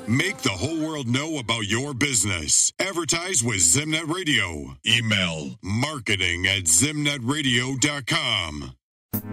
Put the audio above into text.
Make the whole world know about your business. Advertise with Zimnet Radio. Email marketing@zimnetradio.com.